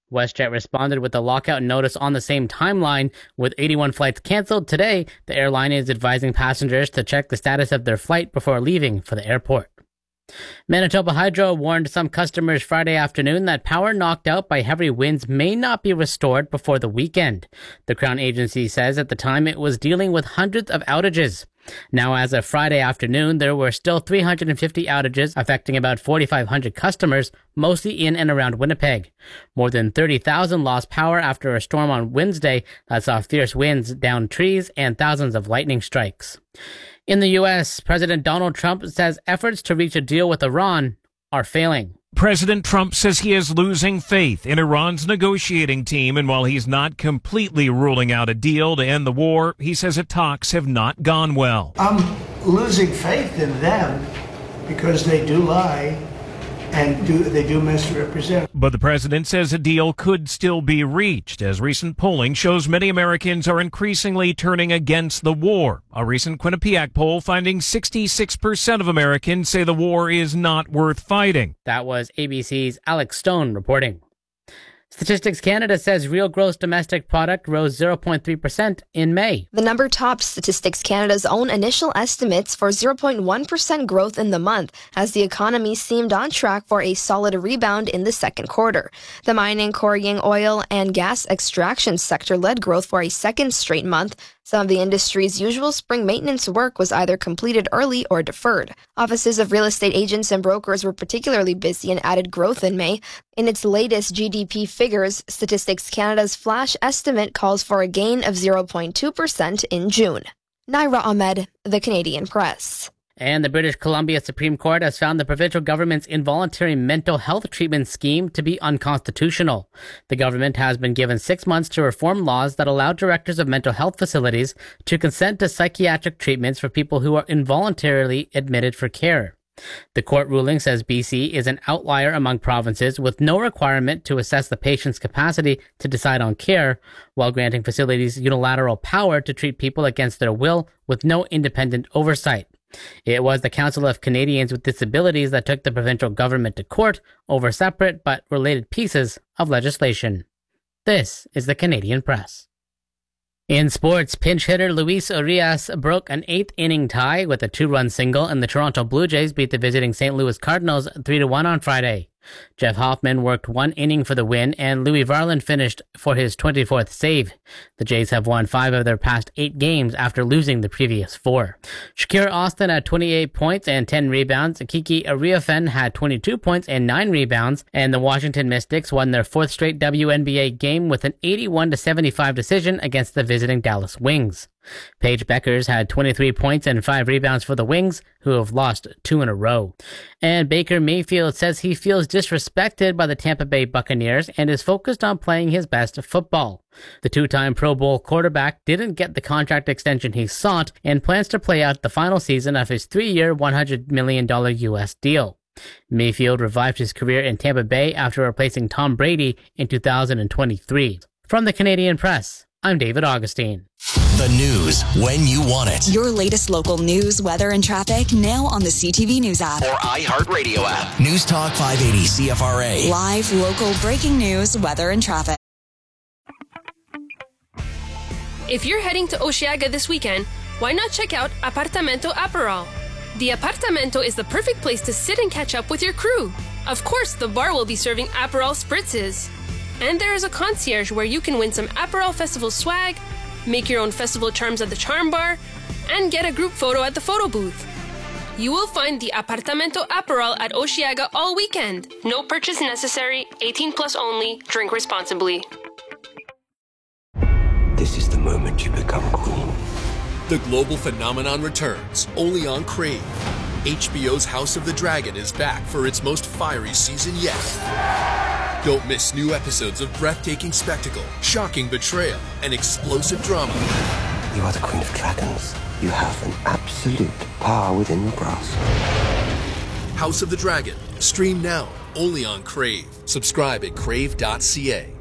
WestJet responded with a lockout notice on the same timeline, with 81 flights canceled. Today, the airline is advising passengers to check the status of their flight before leaving for the airport. Manitoba Hydro warned some customers Friday afternoon that power knocked out by heavy winds may not be restored before the weekend. The Crown Agency says at the time it was dealing with hundreds of outages. Now, as of Friday afternoon, there were still 350 outages affecting about 4,500 customers, mostly in and around Winnipeg. More than 30,000 lost power after a storm on Wednesday that saw fierce winds down trees and thousands of lightning strikes. In the U.S., President Donald Trump says efforts to reach a deal with Iran are failing. President Trump says he is losing faith in Iran's negotiating team, and while he's not completely ruling out a deal to end the war, he says the talks have not gone well. I'm losing faith in them because they do lie and they do misrepresent. But the president says a deal could still be reached, as recent polling shows many Americans are increasingly turning against the war. A recent Quinnipiac poll finding 66% of Americans say the war is not worth fighting. That was ABC's Alex Stone reporting. Statistics Canada says real gross domestic product rose 0.3% in May. The number topped Statistics Canada's own initial estimates for 0.1% growth in the month, as the economy seemed on track for a solid rebound in the second quarter. The mining, quarrying, oil, and gas extraction sector led growth for a second straight month. Some of the industry's usual spring maintenance work was either completed early or deferred. Offices of real estate agents and brokers were particularly busy and added growth in May. In its latest GDP figures, Statistics Canada's flash estimate calls for a gain of 0.2% in June. Naira Ahmed, The Canadian Press. And the British Columbia Supreme Court has found the provincial government's involuntary mental health treatment scheme to be unconstitutional. The government has been given 6 months to reform laws that allow directors of mental health facilities to consent to psychiatric treatments for people who are involuntarily admitted for care. The court ruling says BC is an outlier among provinces with no requirement to assess the patient's capacity to decide on care, while granting facilities unilateral power to treat people against their will with no independent oversight. It was the Council of Canadians with Disabilities that took the provincial government to court over separate but related pieces of legislation. This is the Canadian Press. In sports, pinch hitter Luis Urias broke an 8th-inning tie with a 2-run single, and the Toronto Blue Jays beat the visiting St. Louis Cardinals 3-1 on Friday. Jeff Hoffman worked 1 inning for the win, and Louis Varland finished for his 24th save. The Jays have won 5 of their past 8 games after losing the previous 4. Shakira Austin had 28 points and 10 rebounds. Kiki Ariafen had 22 points and 9 rebounds, and the Washington Mystics won their 4th straight WNBA game with an 81-75 decision against the visiting Dallas Wings. Paige Beckers had 23 points and 5 rebounds for the Wings, who have lost 2 in a row. And Baker Mayfield says he feels disrespected by the Tampa Bay Buccaneers and is focused on playing his best football. The 2-time Pro Bowl quarterback didn't get the contract extension he sought and plans to play out the final season of his 3-year, $100 million U.S. deal. Mayfield revived his career in Tampa Bay after replacing Tom Brady in 2023. From the Canadian Press, I'm David Augustine. The news when you want it. Your latest local news, weather, and traffic now on the CTV News app. Or iHeartRadio app. News Talk 580 CFRA. Live, local, breaking news, weather, and traffic. If you're heading to Osheaga this weekend, why not check out Apartamento Aperol? The Apartamento is the perfect place to sit and catch up with your crew. Of course, the bar will be serving Aperol spritzes. And there is a concierge where you can win some Aperol Festival swag, make your own festival charms at the Charm Bar, and get a group photo at the photo booth. You will find the Apartamento Aperol at Osheaga all weekend. No purchase necessary, 18 plus only, drink responsibly. This is the moment you become queen. The global phenomenon returns, only on Crave. HBO's House of the Dragon is back for its most fiery season yet. Don't miss new episodes of breathtaking spectacle, shocking betrayal, and explosive drama. You are the Queen of Dragons. You have an absolute power within your grasp. House of the Dragon. Stream now, only on Crave. Subscribe at crave.ca.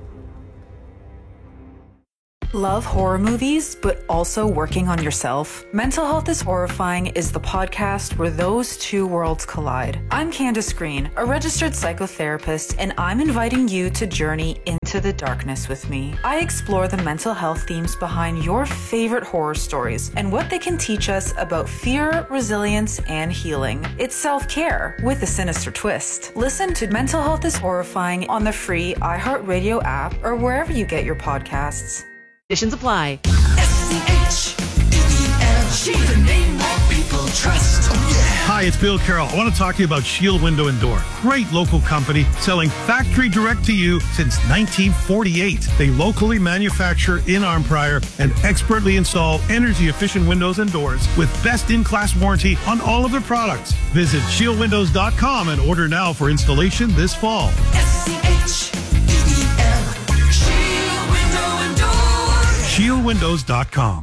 Love horror movies, but also working on yourself? Mental Health is Horrifying is the podcast where those two worlds collide. I'm Candace Green, a registered psychotherapist, and I'm inviting you to journey into into the darkness with me. I explore the mental health themes behind your favorite horror stories and what they can teach us about fear, resilience, and healing. It's self-care with a sinister twist. Listen to Mental Health is Horrifying on the free iHeartRadio app or wherever you get your podcasts. Conditions apply. She's a name that people trust. Oh, yeah. Hi, it's Bill Carroll. I want to talk to you about Shield Window and Door. Great local company selling factory direct to you since 1948. They locally manufacture in Arnprior and expertly install energy-efficient windows and doors with best-in-class warranty on all of their products. Visit shieldwindows.com and order now for installation this fall. SCHEEL. Shield Window and Door. Shieldwindows.com.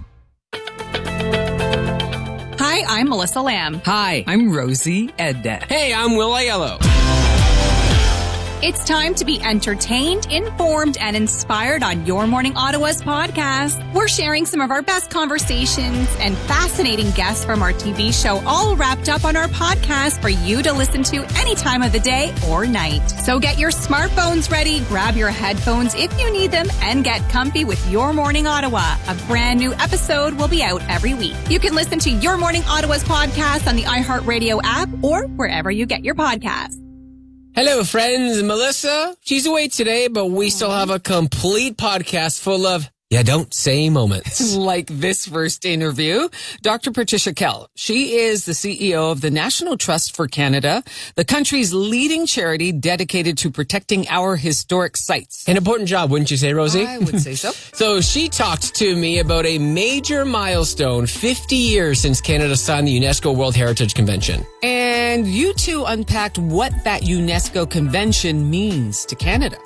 Hi, I'm Melissa Lamb. Hi, I'm Rosie Edda. Hey, I'm Will Aiello. It's time to be entertained, informed, and inspired on Your Morning Ottawa's podcast. We're sharing some of our best conversations and fascinating guests from our TV show, all wrapped up on our podcast for you to listen to any time of the day or night. So get your smartphones ready, grab your headphones if you need them, and get comfy with Your Morning Ottawa. A brand new episode will be out every week. You can listen to Your Morning Ottawa's podcast on the iHeartRadio app or wherever you get your podcasts. Hello, friends. Melissa, she's away today, but we still have a complete podcast full of don't say moments. Like this first interview, Dr. Patricia Kell. She is the CEO of the National Trust for Canada, the country's leading charity dedicated to protecting our historic sites. An important job, wouldn't you say, Rosie? I would say so. So she talked to me about a major milestone, 50 years since Canada signed the UNESCO World Heritage Convention. And you two unpacked what that UNESCO convention means to Canada.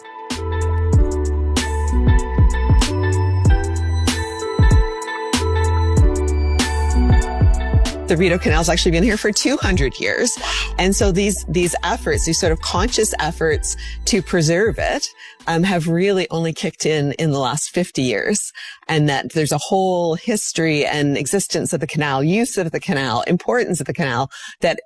The Rideau Canal's actually been here for 200 years. And so these efforts, these sort of conscious efforts to preserve it, have really only kicked in the last 50 years. And that there's a whole history and existence of the canal, use of the canal, importance of the canal that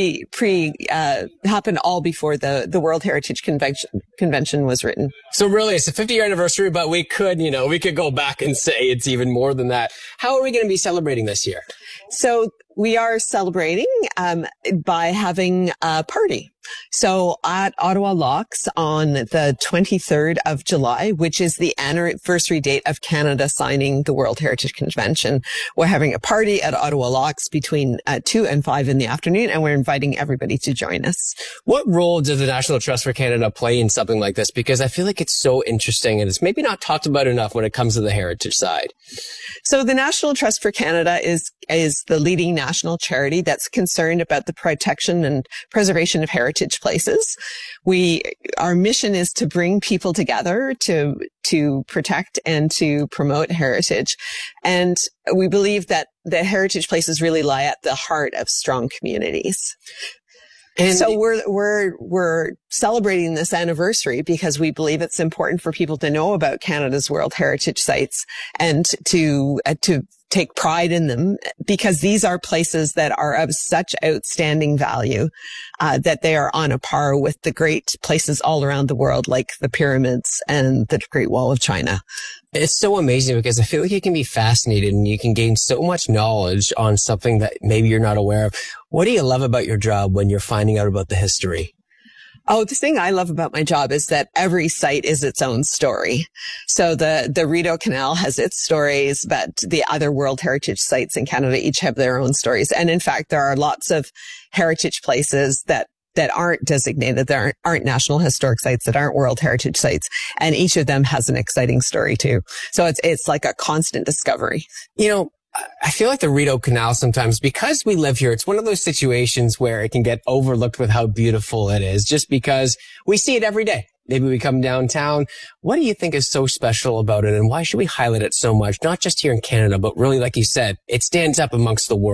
happened all before the World Heritage Convention was written. So really, it's a 50-year anniversary, but we could go back and say it's even more than that. How are we going to be celebrating this year? So we are celebrating by having a party. So at Ottawa Locks on the 23rd of July, which is the anniversary date of Canada signing the World Heritage Convention, we're having a party at Ottawa Locks between 2 and 5 in the afternoon, and we're inviting everybody to join us. What role does the National Trust for Canada play in something like this? Because I feel like it's so interesting and it's maybe not talked about enough when it comes to the heritage side. So the National Trust for Canada is the leading national charity that's concerned about the protection and preservation of heritage places. Our mission is to bring people together to protect and to promote heritage. And we believe that the heritage places really lie at the heart of strong communities. And so we're celebrating this anniversary because we believe it's important for people to know about Canada's World Heritage Sites and to take pride in them, because these are places that are of such outstanding value that they are on a par with the great places all around the world, like the pyramids and the Great Wall of China. It's so amazing because I feel like you can be fascinated and you can gain so much knowledge on something that maybe you're not aware of. What do you love about your job when you're finding out about the history? Oh, the thing I love about my job is that every site is its own story. So the Rideau Canal has its stories, but the other World Heritage Sites in Canada each have their own stories. And in fact, there are lots of heritage places that aren't designated, that aren't National Historic Sites, that aren't World Heritage Sites. And each of them has an exciting story too. So it's like a constant discovery. You know, I feel like the Rideau Canal sometimes, because we live here, it's one of those situations where it can get overlooked with how beautiful it is, just because we see it every day. Maybe we come downtown. What do you think is so special about it, and why should we highlight it so much? Not just here in Canada, but really, like you said, it stands up amongst the world.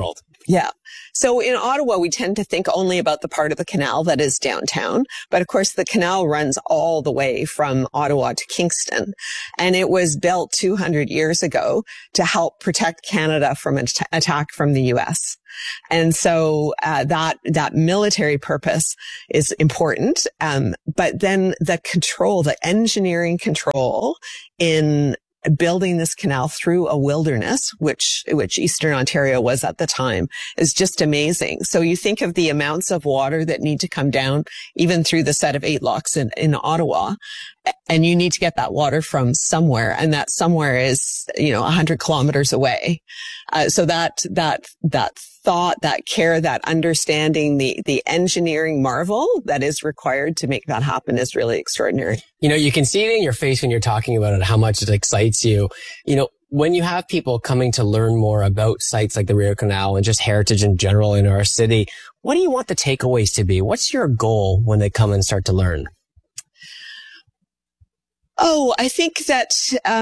Yeah. So in Ottawa, we tend to think only about the part of the canal that is downtown. But of course, the canal runs all the way from Ottawa to Kingston. And it was built 200 years ago to help protect Canada from an attack from the U.S. And so that military purpose is important. But then the engineering control in building this canal through a wilderness, which Eastern Ontario was at the time, is just amazing. So you think of the amounts of water that need to come down, even through the set of 8 locks in Ottawa, and you need to get that water from somewhere, and that somewhere is 100 kilometers away. So that thought, that care, that understanding, the engineering marvel that is required to make that happen is really extraordinary. You can see it in your face when you're talking about it, how much it excites you. When you have people coming to learn more about sites like the Rideau Canal and just heritage in general in our city, what do you want the takeaways to be? What's your goal when they come and start to learn? Oh, I think that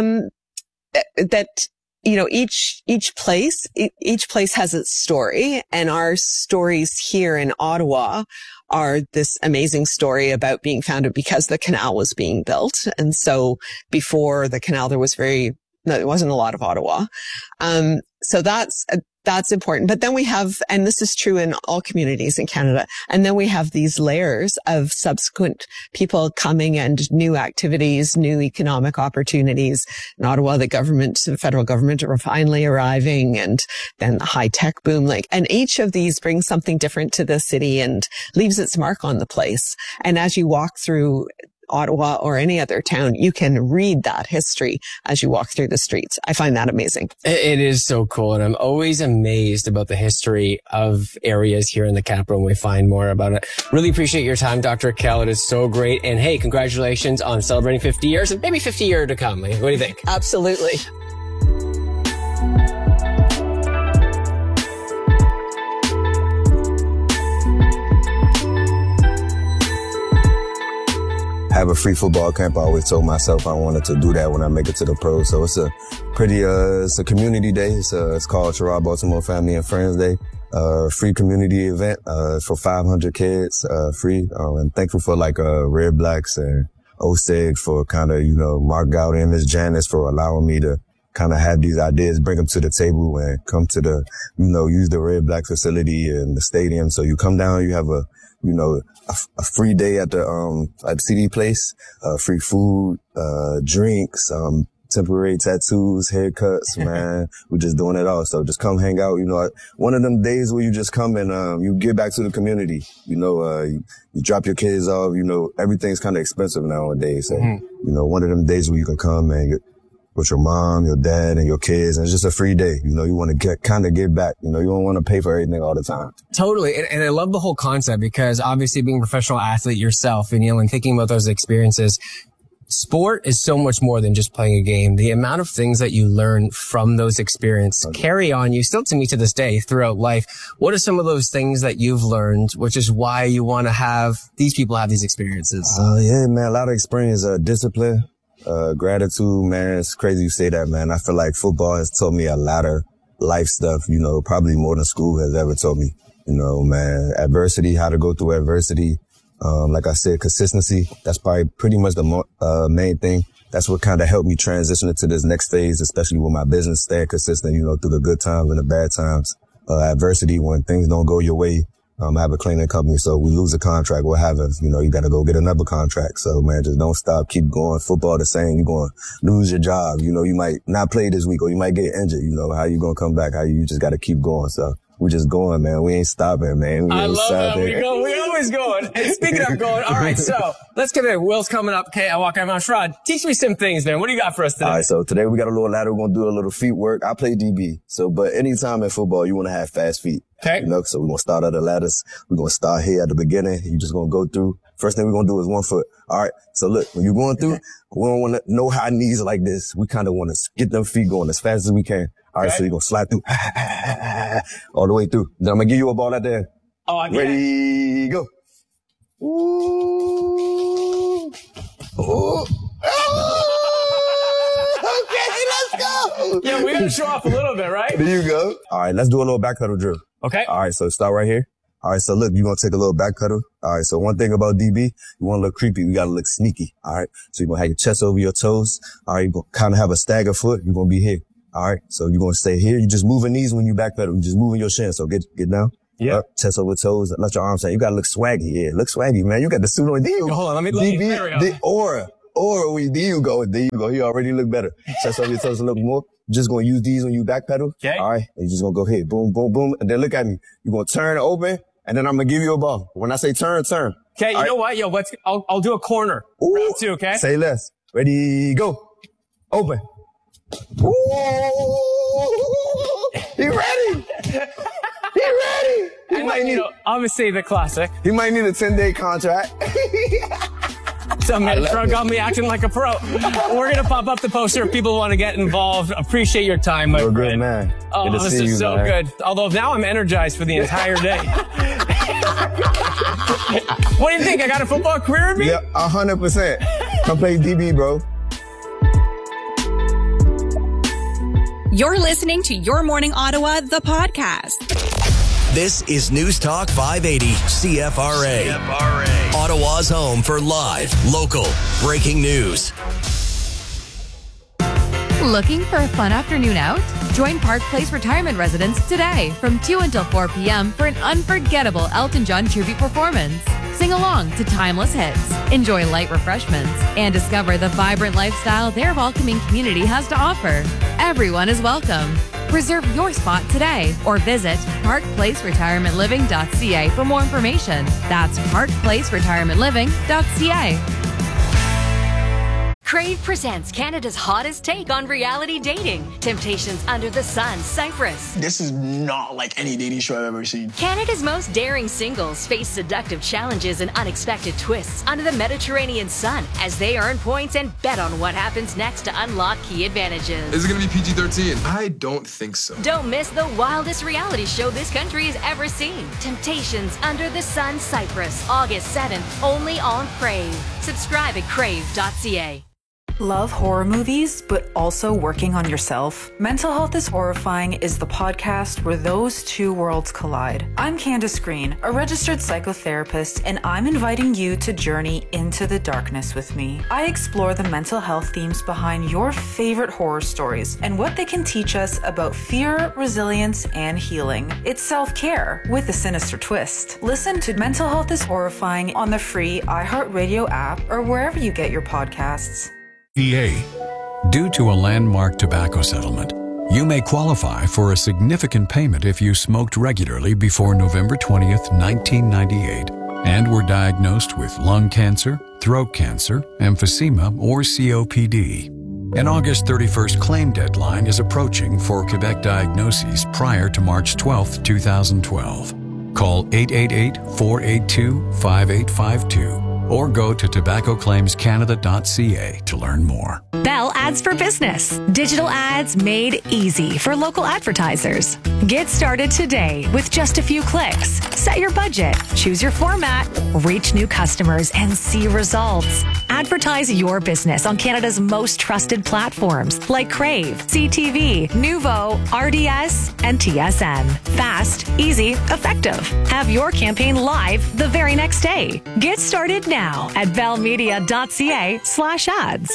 each place has its story, and our stories here in Ottawa are this amazing story about being founded because the canal was being built. And so before the canal, there wasn't a lot of Ottawa. So that's important. But then we have, and this is true in all communities in Canada, and then we have these layers of subsequent people coming and new activities, new economic opportunities. In Ottawa, the federal government are finally arriving, and then the high-tech boom. And each of these brings something different to the city and leaves its mark on the place. And as you walk through Ottawa or any other town, you can read that history as you walk through the streets. I find that amazing. It is so cool. And I'm always amazed about the history of areas here in the capital when we find more about it. Really appreciate your time, Dr. Kell. It is so great. And hey, congratulations on celebrating 50 years and maybe 50 years to come. What do you think? Absolutely. Have a free football camp. I always told myself I wanted to do that when I make it to the pros. So it's it's a community day. It's called Sherrod Baltimore Family and Friends Day. Free community event, for 500 kids, free. And thankful for Red Blacks and OSEG for kind of, Mark Gowdy and Ms. Janice for allowing me to kind of have these ideas, bring them to the table and come to the, use the Red Black facility and the stadium. So you come down, you have a free day at the CD place, free food, drinks, temporary tattoos, haircuts, man. We're just doing it all. So just come hang out. One of them days where you just come and, you give back to the community. You drop your kids off, everything's kind of expensive nowadays. So, one of them days where you can come and with your mom, your dad, and your kids, and it's just a free day. You want to give back. You don't want to pay for everything all the time. Totally. And I love the whole concept because obviously being a professional athlete yourself and thinking about those experiences, sport is so much more than just playing a game. The amount of things that you learn from those experiences carry on you still to me to this day throughout life. What are some of those things that you've learned, which is why you want to have these people have these experiences? Yeah, man, a lot of experience, discipline. Gratitude, man. It's crazy you say that, man. I feel like football has taught me a lot of life stuff, probably more than school has ever taught me. Man, adversity, how to go through adversity. Like I said, consistency. That's probably pretty much the main thing. That's what kind of helped me transition into this next phase, especially with my business, staying consistent, through the good times and the bad times. Adversity, when things don't go your way. I have a cleaning company, so we lose a contract. What happens? You got to go get another contract. So, man, just don't stop. Keep going. Football the same. You're going to lose your job. You might not play this week or you might get injured. How you going to come back? You just got to keep going. So we're just going, man. We ain't stopping, man. I love that. We always going. And speaking of going, all right, so let's get it. Will's coming up. Okay, I walk around. Sherrod, teach me some things, man. What do you got for us today? All right, so today we got a little ladder. We're going to do a little feet work. I play DB. But anytime in football, you want to have fast feet. Okay. So we're going to start at the ladders. We're going to start here at the beginning. You're just going to go through. First thing we're going to do is 1 foot. All right. So look, when you're going through, we don't want no high knees like this. We kind of want to get them feet going as fast as we can. All right. So you're going to slide through all the way through. Then I'm going to give you a ball out there. Oh, I get Ready, go. Ooh. Oh. Okay, let's go. Yeah, we got to show off a little bit, right? There you go. All right, let's do a little back pedal drill. Okay. All right, so start right here. All right, so look, you're going to take a little back pedal. All right, so one thing about DB, you want to look creepy, you got to look sneaky. All right, so you're going to have your chest over your toes. All right, you're going to kind of have a stagger foot. You're going to be here. All right, so you're going to stay here. You're just moving knees when you back pedal. You're just moving your shin. So get down. Yeah. Up, chest over toes. Let your arms down. You got to look swaggy. Yeah, look swaggy, man. You got the suit on. Hold on, let me there we go. The aura. There you go. You already look better. Chest over your toes a little more. Just going to use these when you back pedal. Okay. All right. And you're just going to go here. Boom, boom, boom. And then look at me. You're going to turn open. And then I'm going to give you a ball. When I say turn. Okay, you know what? Yo, I'll do a corner. Ooh. Round 2, okay? Say less. Ready, go. Open. Ooh. He ready. He ready. He might need, obviously the classic. He might need a 10-day contract. Some man got me acting like a pro. We're going to pop up the poster if people want to get involved. Appreciate your time, my You're friend. Good man. Oh, this is so good. Although now I'm energized for the entire day. What do you think? I got a football career in me? Yeah, 100%. Come play DB, bro. You're listening to Your Morning Ottawa, the podcast. This is News Talk 580 CFRA. Ottawa's home for live, local, breaking news. Looking for a fun afternoon out? Join Park Place Retirement Residents today from 2 until 4 p.m. for an unforgettable Elton John tribute performance. Sing along to timeless hits, enjoy light refreshments, and discover the vibrant lifestyle their welcoming community has to offer. Everyone is welcome. Reserve your spot today or visit parkplaceretirementliving.ca for more information. That's parkplaceretirementliving.ca. Crave presents Canada's hottest take on reality dating. Temptations Under the Sun, Cyprus. This is not like any dating show I've ever seen. Canada's most daring singles face seductive challenges and unexpected twists under the Mediterranean sun as they earn points and bet on what happens next to unlock key advantages. Is it going to be PG-13? I don't think so. Don't miss the wildest reality show this country has ever seen. Temptations Under the Sun, Cyprus, August 7th, only on Crave. Subscribe at crave.ca. Love horror movies, but also working on yourself? Mental Health is Horrifying is the podcast where those two worlds collide. I'm Candace Green, a registered psychotherapist, and I'm inviting you to journey into the darkness with me. I explore the mental health themes behind your favorite horror stories and what they can teach us about fear, resilience, and healing. It's self-care with a sinister twist. Listen to Mental Health is Horrifying on the free iHeartRadio app or wherever you get your podcasts. Due to a landmark tobacco settlement, you may qualify for a significant payment if you smoked regularly before November 20th, 1998, and were diagnosed with lung cancer, throat cancer, emphysema, or COPD. An August 31st claim deadline is approaching for Quebec diagnoses prior to March 12th, 2012. Call 888-482-5852. or go to tobaccoclaimscanada.ca to learn more. Bell Ads for Business. Digital ads made easy for local advertisers. Get started today with just a few clicks. Set your budget, choose your format, reach new customers, and see results. Advertise your business on Canada's most trusted platforms like Crave, CTV, Nuvo, RDS, and TSN. Fast, easy, effective. Have your campaign live the very next day. Get started now at bellmedia.ca/ads.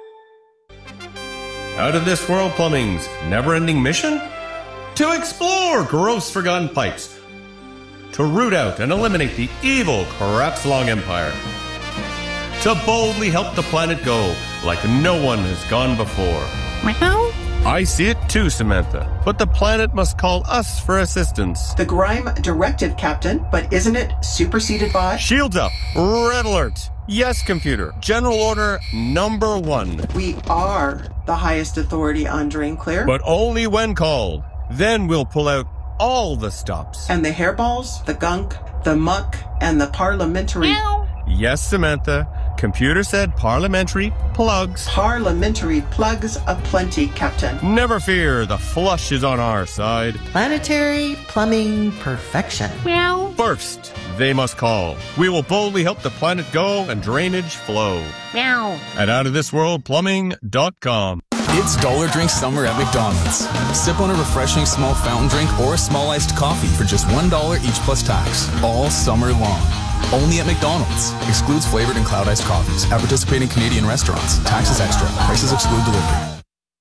Out of This World Plumbing's never-ending mission? To explore gross forgotten pipes. To root out and eliminate the evil Crapslong Empire. To boldly help the planet go like no one has gone before. Meow. I see it too, Samantha, but the planet must call us for assistance. The Grime directive, Captain, but isn't it superseded by? Shields up. Red alert. Yes, computer. General order number 1. We are the highest authority on drain clear. But only when called. Then we'll pull out all the stops. And the hairballs, the gunk, the muck, and the parliamentary... Meow. Yes, Samantha. Computer said parliamentary plugs. Parliamentary plugs aplenty, Captain. Never fear, the flush is on our side. Planetary plumbing perfection. Meow. First, they must call. We will boldly help the planet go and drainage flow. Meow. At outofthisworldplumbing.com. It's Dollar Drink Summer at McDonald's. Sip on a refreshing small fountain drink or a small iced coffee for just $1 each plus tax, all summer long. Only at McDonald's. Excludes flavored and cloud iced coffees. At participating Canadian restaurants. Taxes extra. Prices exclude delivery.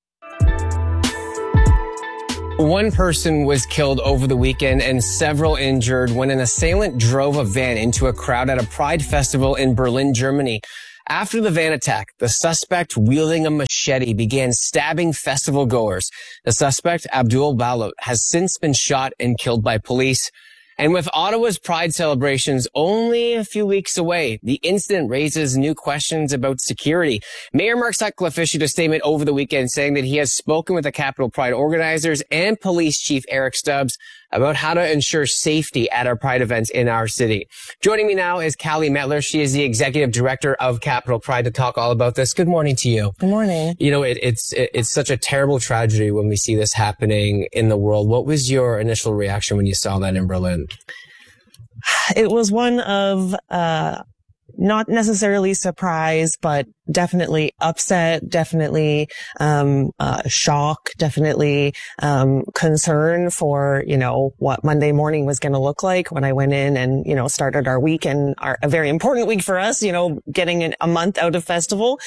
One person was killed over the weekend and several injured when an assailant drove a van into a crowd at a Pride festival in Berlin, Germany. After the van attack, the suspect wielding a machete began stabbing festival goers. The suspect, Abdul Balut, has since been shot and killed by police. And with Ottawa's Pride celebrations only a few weeks away, the incident raises new questions about security. Mayor Mark Sutcliffe issued a statement over the weekend saying that he has spoken with the Capital Pride organizers and Police Chief Eric Stubbs about how to ensure safety at our Pride events in our city. Joining me now is Callie Metler. She is the Executive Director of Capital Pride to talk all about this. Good morning to you. Good morning. You know, it's such a terrible tragedy when we see this happening in the world. What was your initial reaction when you saw that in Berlin? It was one of, not necessarily surprise, but definitely upset, definitely, shock, definitely, concern for, what Monday morning was going to look like when I went in and, started our week and a very important week for us, getting a month out of festival.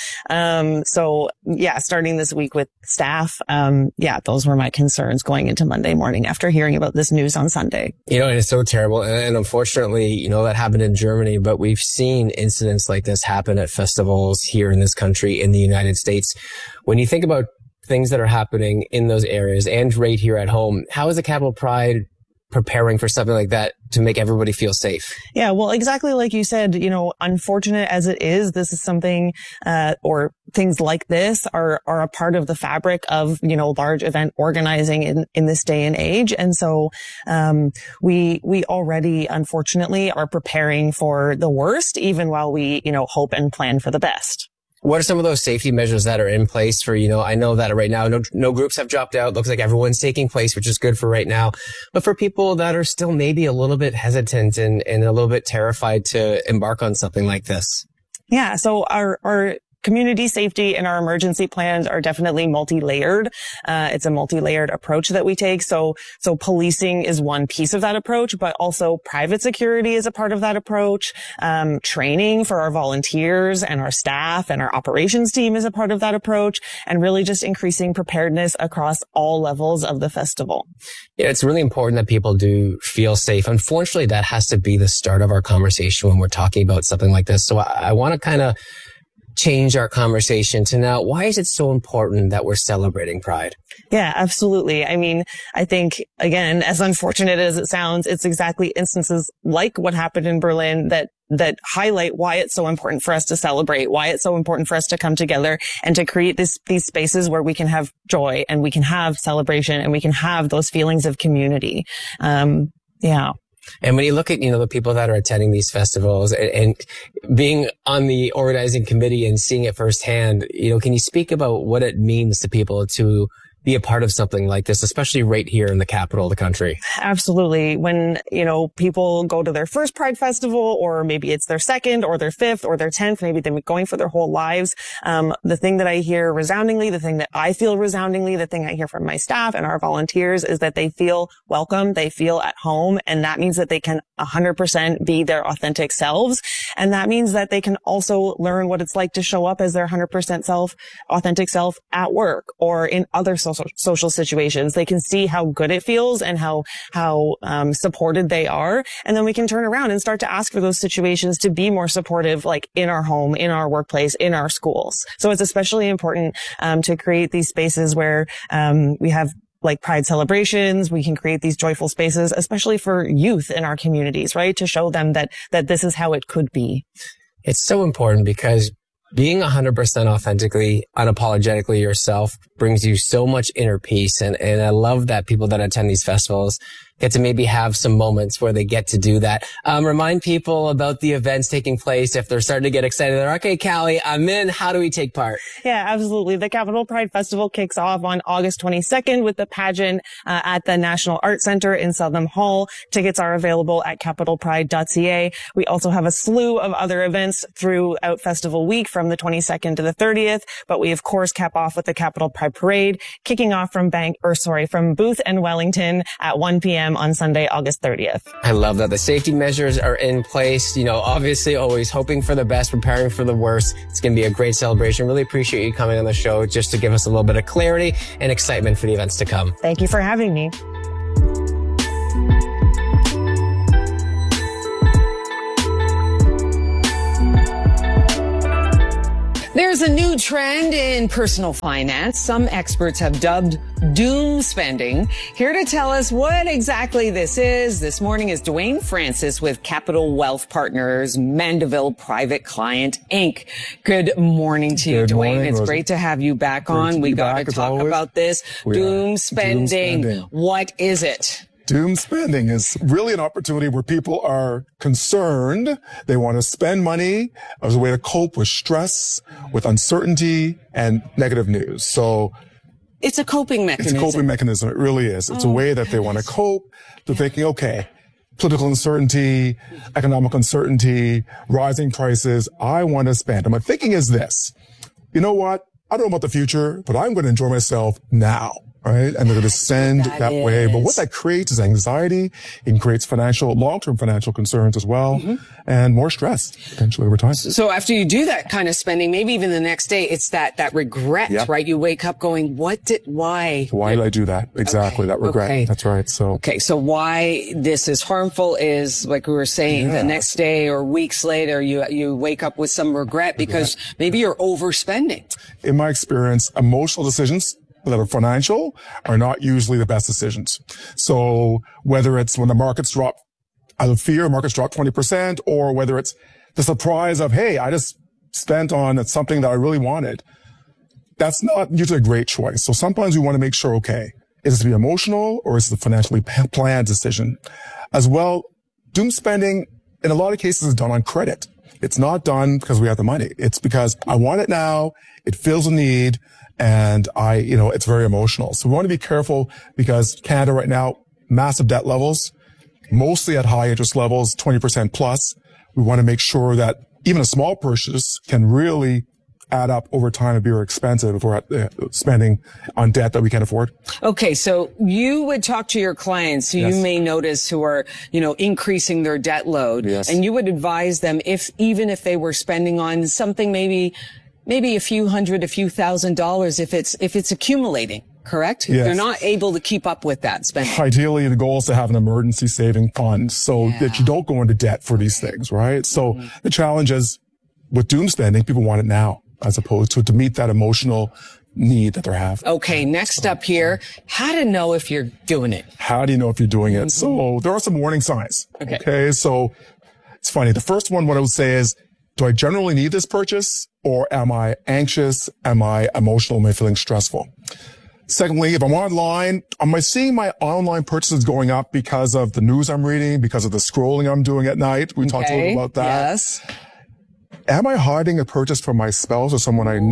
Starting this week with staff. Those were my concerns going into Monday morning after hearing about this news on Sunday. And it's so terrible. And unfortunately, that happened in Germany, but we've seen incidents like this happen at festivals here in this country, in the United States. When you think about things that are happening in those areas and right here at home, how is the Capital Pride preparing for something like that to make everybody feel safe? Yeah, well, exactly like you said, unfortunate as it is, this is something, or things like this are a part of the fabric of, large event organizing in this day and age. And so, we already, unfortunately, are preparing for the worst, even while we, hope and plan for the best. What are some of those safety measures that are in place for, I know that right now, no groups have dropped out. Looks like everyone's taking place, which is good for right now. But for people that are still maybe a little bit hesitant and a little bit terrified to embark on something like this. Yeah. So our community safety and our emergency plans are definitely multi-layered. It's a multi-layered approach that we take. So policing is one piece of that approach, but also private security is a part of that approach. Training for our volunteers and our staff and our operations team is a part of that approach, and really just increasing preparedness across all levels of the festival. Yeah, it's really important that people do feel safe. Unfortunately, that has to be the start of our conversation when we're talking about something like this. So I want to kind of change our conversation to now, why is it so important that we're celebrating Pride? Yeah, absolutely. I mean, I think, again, as unfortunate as it sounds, it's exactly instances like what happened in Berlin that highlight why it's so important for us to celebrate, why it's so important for us to come together and to create these spaces where we can have joy and we can have celebration and we can have those feelings of community. Yeah. And when you look at, the people that are attending these festivals and being on the organizing committee and seeing it firsthand, can you speak about what it means to people to be a part of something like this, especially right here in the capital of the country? Absolutely. When, people go to their first Pride Festival, or maybe it's their second or their fifth or their 10th, maybe they've been going for their whole lives. The thing that I hear resoundingly, the thing that I feel resoundingly, the thing I hear from my staff and our volunteers is that they feel welcome, they feel at home, and that means that they can 100% be their authentic selves. And that means that they can also learn what it's like to show up as their 100% authentic self at work or in other social situations. They can see how good it feels and how supported they are. And then we can turn around and start to ask for those situations to be more supportive, like in our home, in our workplace, in our schools. So it's especially important, to create these spaces where, we have like Pride celebrations. We can create these joyful spaces, especially for youth in our communities, right? To show them that this is how it could be. It's so important because being 100% authentically, unapologetically yourself brings you so much inner peace. And I love that people that attend these festivals, get to maybe have some moments where they get to do that. Remind people about the events taking place. If they're starting to get excited, they're okay, Callie, I'm in. How do we take part? Yeah, absolutely. The Capital Pride Festival kicks off on August 22nd with the pageant at the National Art Center in Southam Hall. Tickets are available at capitalpride.ca. We also have a slew of other events throughout Festival Week from the 22nd to the 30th, but we of course cap off with the Capital Pride Parade, kicking off from Booth and Wellington at 1 p.m. on Sunday, August 30th. I love that the safety measures are in place. You know, obviously always hoping for the best, preparing for the worst. It's going to be a great celebration. Really appreciate you coming on the show just to give us a little bit of clarity and excitement for the events to come. Thank you for having me. There's a new trend in personal finance some experts have dubbed doom spending. Here to tell us what exactly this is this morning is Dwayne Francis with Capital Wealth Partners, Mandeville Private Client, Inc. Good morning to you, Dwayne. It's great to have you back on. We got to talk about this. Doom spending. What is it? Doom spending is really an opportunity where people are concerned. They want to spend money as a way to cope with stress, with uncertainty, and negative news. So it's a coping mechanism. It's a coping mechanism. It really is. It's a way that they want to cope. They're thinking, okay, political uncertainty, economic uncertainty, rising prices. I want to spend. And my thinking is this. You know what? I don't know about the future, but I'm going to enjoy myself now. Right? And they're going to spend that way. But what that creates is anxiety. It creates long-term financial concerns as well, and more stress potentially over time. So after you do that kind of spending, maybe even the next day, it's that regret, right? You wake up going, why did I do that? Exactly. That regret. Okay. That's right. So why this is harmful is, like we were saying, the next day or weeks later, you wake up with some regret because maybe you're overspending. In my experience, emotional decisions that are financial are not usually the best decisions. So whether it's when the markets drop out of fear, markets drop 20%, or whether it's the surprise of, hey, I just spent on something that I really wanted, that's not usually a great choice. So sometimes we want to make sure, okay, is it to be emotional or is it a financially planned decision? As well, doom spending in a lot of cases is done on credit. It's not done because we have the money. It's because I want it now. It feels a need. And it's very emotional. So we want to be careful because Canada right now, massive debt levels, mostly at high interest levels, 20% plus. We want to make sure that even a small purchase can really add up over time and be very expensive if we're spending on debt that we can't afford. Okay. So you would talk to your clients who you may notice who are, increasing their debt load. Yes. And you would advise them even if they were spending on something maybe a few $100, a few $1,000s if it's accumulating, correct? Yes. They're not able to keep up with that spending. Ideally, the goal is to have an emergency saving fund so that you don't go into debt for these things, right? So the challenge is with doom spending, people want it now as opposed to meet that emotional need that they have. Okay, next up here, how to know if you're doing it. How do you know if you're doing it? So there are some warning signs. Okay, so it's funny. The first one, what I would say is, do I generally need this purchase, or am I anxious? Am I emotional? Am I feeling stressful? Secondly, if I'm online, am I seeing my online purchases going up because of the news I'm reading, because of the scrolling I'm doing at night? We talked a little about that. Yes. Am I hiding a purchase from my spouse or someone I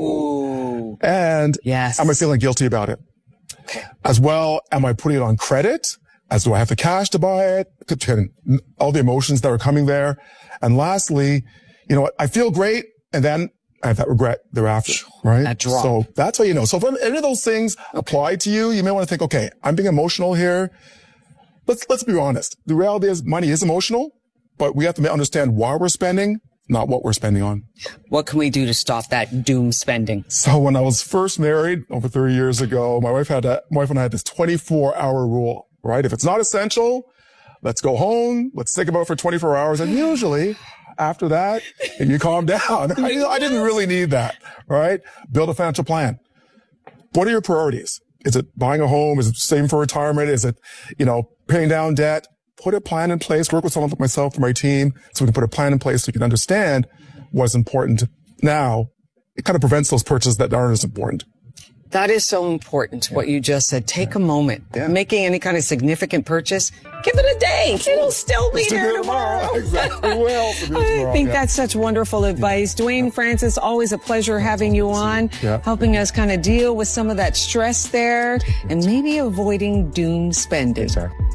know? And am I feeling guilty about it? As well, am I putting it on credit? Do I have the cash to buy it? All the emotions that are coming there. And lastly, I feel great, and then I have that regret thereafter, right? That drop. So that's how you know. So if any of those things apply to you, you may want to think, okay, I'm being emotional here. Let's be honest. The reality is money is emotional, but we have to understand why we're spending, not what we're spending on. What can we do to stop that doom spending? So when I was first married over 30 years ago, my wife and I had this 24-hour rule, right? If it's not essential, let's go home. Let's think about it for 24 hours. And usually after that, you calm down. I didn't really need that, right? Build a financial plan. What are your priorities? Is it buying a home? Is it saving for retirement? Is it, paying down debt? Put a plan in place. Work with someone like myself or my team so we can put a plan in place so we can understand what's important now. It kind of prevents those purchases that aren't as important. That is so important, what you just said. Take a moment. Making any kind of significant purchase, give it a day. It'll still be there tomorrow. Exactly. I think that's such wonderful advice. Dwayne Francis, always a pleasure having you on, helping us kind of deal with some of that stress there and maybe avoiding doom spending.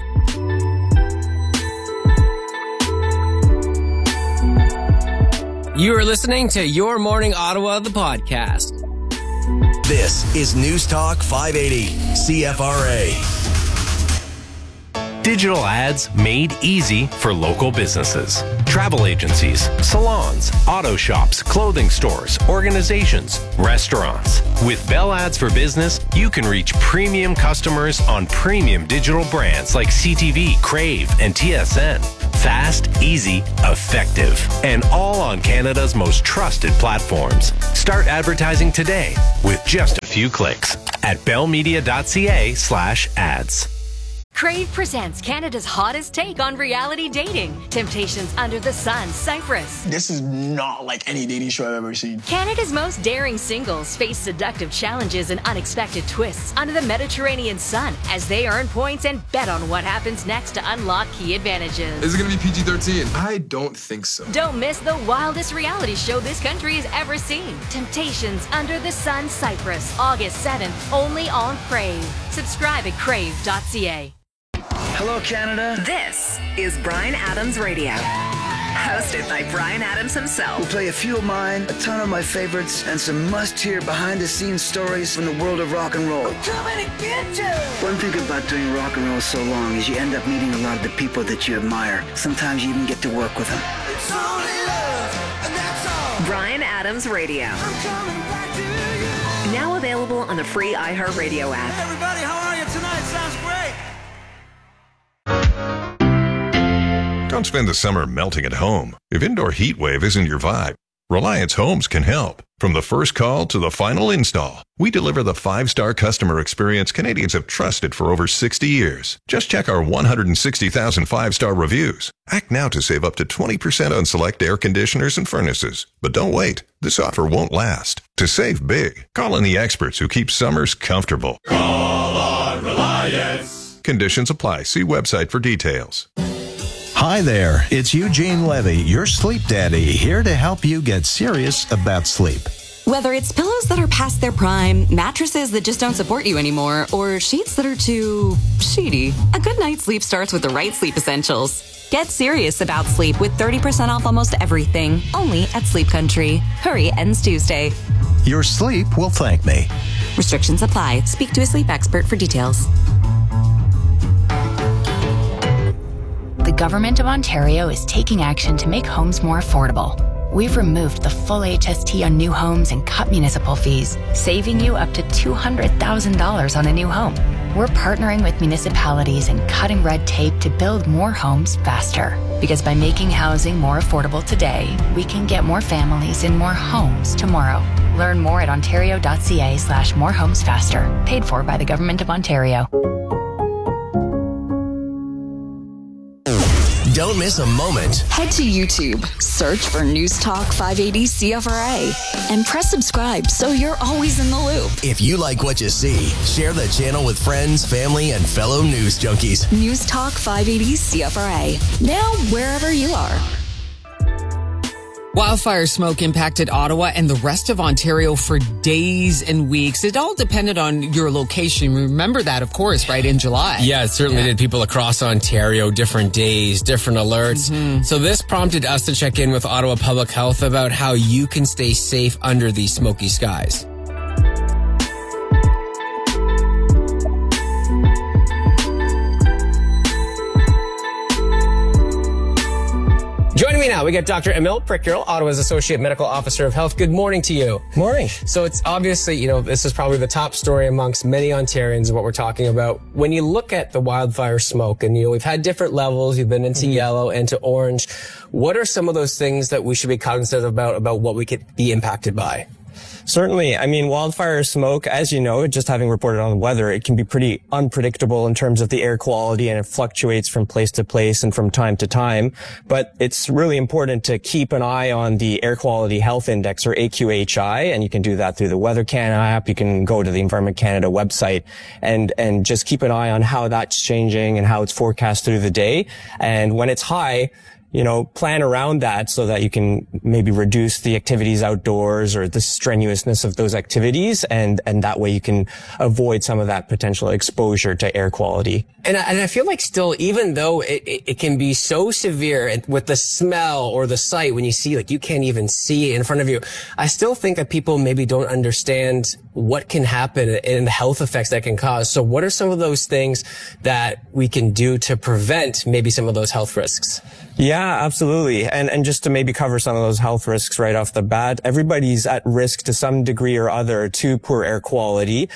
You are listening to Your Morning Ottawa, the podcast. This is News Talk 580, CFRA. Digital ads made easy for local businesses. Travel agencies, salons, auto shops, clothing stores, organizations, restaurants. With Bell Ads for Business, you can reach premium customers on premium digital brands like CTV, Crave, and TSN. Fast, easy, effective, and all on Canada's most trusted platforms. Start advertising today with just a few clicks at bellmedia.ca/ads. Crave presents Canada's hottest take on reality dating. Temptations Under the Sun, Cyprus. This is not like any dating show I've ever seen. Canada's most daring singles face seductive challenges and unexpected twists under the Mediterranean sun as they earn points and bet on what happens next to unlock key advantages. Is it going to be PG-13? I don't think so. Don't miss the wildest reality show this country has ever seen. Temptations Under the Sun, Cyprus. August 7th, only on Crave. Subscribe at crave.ca. Hello, Canada. This is Bryan Adams Radio. Hosted by Bryan Adams himself. We'll play a few of mine, a ton of my favorites, and some must-hear behind-the-scenes stories from the world of rock and roll. I'm coming to get you! One thing about doing rock and roll so long is you end up meeting a lot of the people that you admire. Sometimes you even get to work with them. It's only love, and that's all. Bryan Adams Radio. I'm coming back to you. Now available on the free iHeartRadio app. Hey, everybody, how are you tonight? Sounds great. Don't spend the summer melting at home. If indoor heat wave isn't your vibe, Reliance Homes can help. From the first call to the final install, we deliver the 5-star customer experience Canadians have trusted for over 60 years. Just check our 160,000 5-star reviews. Act now to save up to 20% on select air conditioners and furnaces. But don't wait. This offer won't last. To save big, call in the experts who keep summers comfortable. Call on Reliance. Conditions apply. See website for details. Hi there, it's Eugene Levy, your sleep daddy, here to help you get serious about sleep. Whether it's pillows that are past their prime, mattresses that just don't support you anymore, or sheets that are too sheety, a good night's sleep starts with the right sleep essentials. Get serious about sleep with 30% off almost everything, only at Sleep Country. Hurry, ends Tuesday. Your sleep will thank me. Restrictions apply. Speak to a sleep expert for details. The Government of Ontario is taking action to make homes more affordable. We've removed the full HST on new homes and cut municipal fees, saving you up to $200,000 on a new home. We're partnering with municipalities and cutting red tape to build more homes faster. Because by making housing more affordable today, we can get more families in more homes tomorrow. Learn more at ontario.ca/morehomesfaster. Paid for by the Government of Ontario. Don't miss a moment. Head to YouTube, search for News Talk 580 CFRA, and press subscribe so you're always in the loop. If you like what you see, share the channel with friends, family, and fellow news junkies. News Talk 580 CFRA. Now, wherever you are. Wildfire smoke impacted Ottawa and the rest of Ontario for days and weeks. It all depended on your location. Remember that, of course, right, in July. Yeah, it certainly did. People across Ontario, different days, different alerts. Mm-hmm. So this prompted us to check in with Ottawa Public Health about how you can stay safe under these smoky skies. Joining me now, we got Dr. Emil Prickyl, Ottawa's Associate Medical Officer of Health. Good morning to you. Morning. So it's obviously, this is probably the top story amongst many Ontarians of what we're talking about. When you look at the wildfire smoke, and we've had different levels, you've been into yellow, into orange. What are some of those things that we should be cognizant about what we could be impacted by? Certainly. I mean, wildfire smoke, as you know, just having reported on the weather, it can be pretty unpredictable in terms of the air quality, and it fluctuates from place to place and from time to time. But it's really important to keep an eye on the Air Quality Health Index, or AQHI, and you can do that through the Weather Canada app. You can go to the Environment Canada website and just keep an eye on how that's changing and how it's forecast through the day. And when it's high, plan around that so that you can maybe reduce the activities outdoors or the strenuousness of those activities. And that way you can avoid some of that potential exposure to air quality. And I feel like still, even though it can be so severe with the smell or the sight, when you see, like, you can't even see it in front of you, I still think that people maybe don't understand what can happen and the health effects that can cause. So what are some of those things that we can do to prevent maybe some of those health risks? Yeah, absolutely. And just to maybe cover some of those health risks right off the bat, everybody's at risk to some degree or other to poor air quality.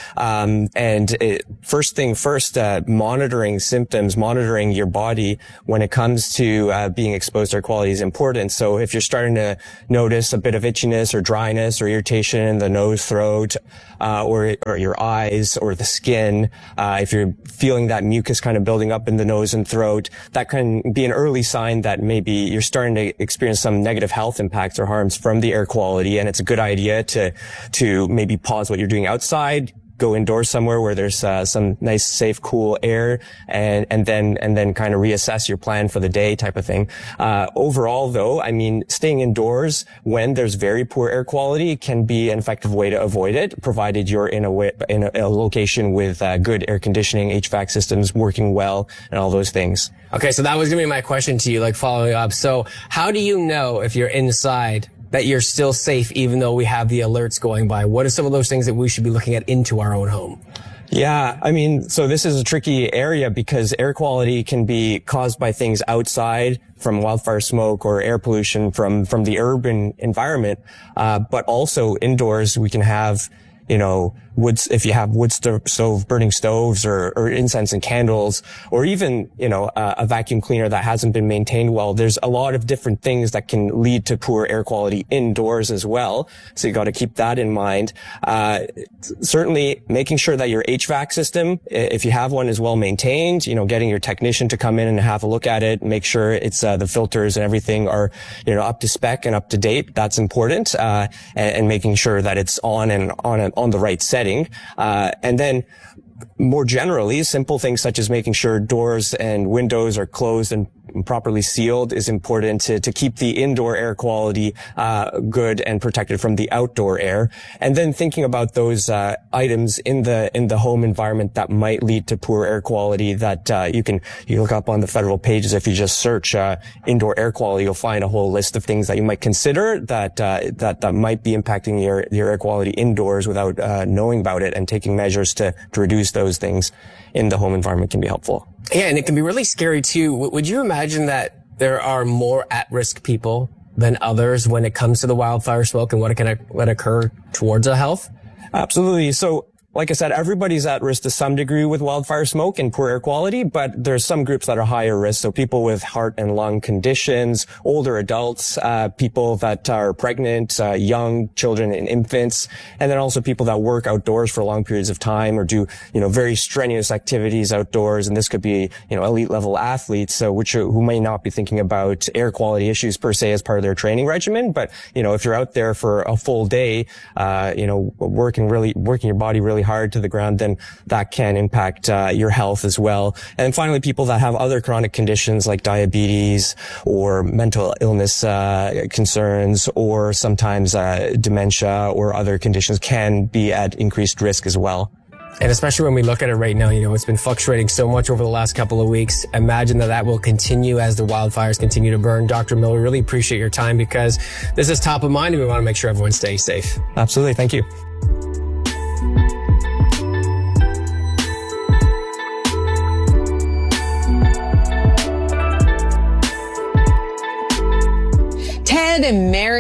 First thing first, monitoring symptoms, monitoring your body when it comes to being exposed to air quality is important. So if you're starting to notice a bit of itchiness or dryness or irritation in the nose, throat, or your eyes or the skin, if you're feeling that mucus kind of building up in the nose and throat, that can be an early sign that maybe you're starting to experience some negative health impacts or harms from the air quality. And it's a good idea to maybe pause what you're doing outside, go indoors somewhere where there's some nice, safe, cool air, and then kind of reassess your plan for the day, type of thing. Overall, though, I mean, staying indoors when there's very poor air quality can be an effective way to avoid it, provided you're in a location with good air conditioning, HVAC systems working well, and all those things. Okay, so that was gonna be my question to you, like following up. So how do you know if you're inside that you're still safe even though we have the alerts going by? What are some of those things that we should be looking at into our own home? Yeah, I mean, so this is a tricky area because air quality can be caused by things outside from wildfire smoke or air pollution from the urban environment. But also indoors, we can have, if you have wood stove, burning stoves or incense and candles, or even, a vacuum cleaner that hasn't been maintained well, there's a lot of different things that can lead to poor air quality indoors as well. So you got to keep that in mind. Certainly making sure that your HVAC system, if you have one, is well maintained, getting your technician to come in and have a look at it, make sure it's, the filters and everything are, up to spec and up to date. That's important. And making sure that it's on the right setting. And then more generally, simple things such as making sure doors and windows are closed and properly sealed is important to keep the indoor air quality good and protected from the outdoor air. And then thinking about those items in the home environment that might lead to poor air quality that you look up on the federal pages. If you just search indoor air quality, you'll find a whole list of things that you might consider that might be impacting your air quality indoors without knowing about it, and taking measures to reduce those things in the home environment can be helpful. Yeah, and it can be really scary too. Would you imagine that there are more at-risk people than others when it comes to the wildfire smoke and what can occur towards our health? Absolutely. So, like I said, everybody's at risk to some degree with wildfire smoke and poor air quality, but there's some groups that are higher risk. So people with heart and lung conditions, older adults, people that are pregnant, young children and infants, and then also people that work outdoors for long periods of time or do, very strenuous activities outdoors. And this could be, elite level athletes, who may not be thinking about air quality issues per se as part of their training regimen. But, if you're out there for a full day, working your body really hard to the ground, then that can impact your health as well. And finally, people that have other chronic conditions like diabetes or mental illness concerns, or sometimes dementia or other conditions, can be at increased risk as well. And especially when we look at it right now, it's been fluctuating so much over the last couple of weeks. Imagine that will continue as the wildfires continue to burn. Dr. Miller, really appreciate your time because this is top of mind and we want to make sure everyone stays safe. Absolutely. Thank you. Ted and Marion